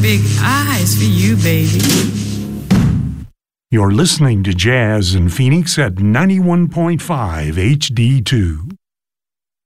big eyes for you, baby. You're listening to Jazz in Phoenix at 91.5 HD2.